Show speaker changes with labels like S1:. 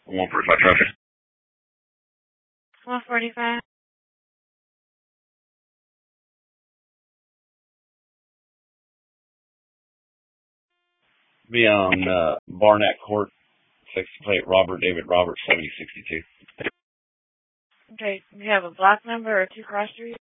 S1: 145 traffic.
S2: 145.
S1: Be on Barnett Court, 6 plate Robert David Robert 7062.
S2: Okay, you have a block number or 2 cross streets?